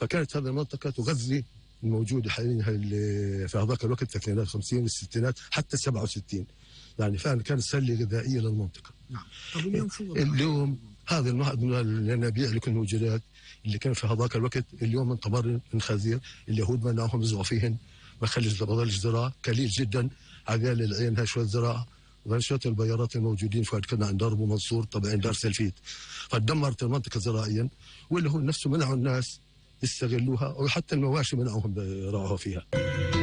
فكانت هذه المنطقة تغذي الموجود حاليا في هذاك الوقت في الثمانينات 50 والستينات حتى 67. يعني فعلا كانت سله غذائيه للمنطقه. نعم. طب اليوم شو اليوم هذا النوع من الينابيع اللي كانت موجودات اللي كان في هذاك الوقت اليوم انتمر من خزير، اليهود منعهم يزرعوا فيهن، ما خليش بضلش زراعه قليل جدا، عقال العين هاي شويه زراعه، وشويه البيارات الموجودين فهد كنا عند دار ابو منصور طبعا دار سلفيت، فدمرت المنطقه زراعيا، واللي هو نفسه منعوا الناس يستغلوها، وحتى المواشي منعهم يرعوها فيها.